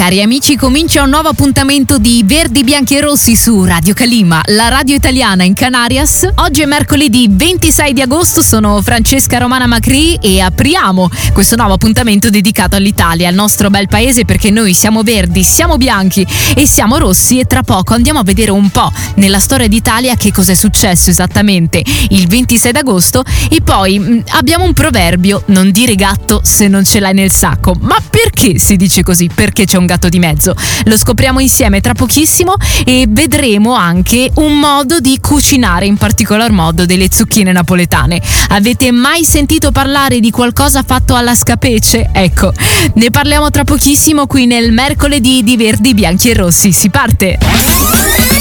Cari amici, comincia un nuovo appuntamento di Verdi, Bianchi e Rossi su Radio Calima, la radio italiana in Canarias. Oggi è mercoledì 26 di agosto, sono Francesca Romana Macri e apriamo questo nuovo appuntamento dedicato all'Italia, al nostro bel paese, perché noi siamo verdi, siamo bianchi e siamo rossi, e tra poco andiamo a vedere un po' nella storia d'Italia che cos'è successo esattamente il 26 d'agosto. E poi abbiamo un proverbio: non dire gatto se non ce l'hai nel sacco. Ma perché si dice così? Perché c'è un gatto di mezzo? Lo scopriamo insieme tra pochissimo, e vedremo anche un modo di cucinare, in particolar modo delle zucchine napoletane. Avete mai sentito parlare di qualcosa fatto alla scapece? Ecco, ne parliamo tra pochissimo qui nel mercoledì di Verdi, Bianchi e Rossi. Si parte!